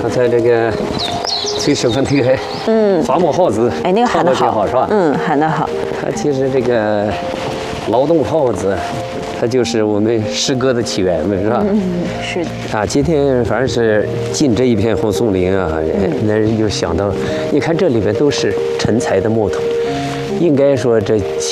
刚才这个崔师傅那个伐木号子， 哎，那个喊得好， 是吧？ 喊得好。 它其实这个劳动号子，它就是我们诗歌的起源嘛，是吧？ 是的。 啊，今天反正是进这一片红松林啊，那人就想到，你看这里边都是成材的木头，应该说这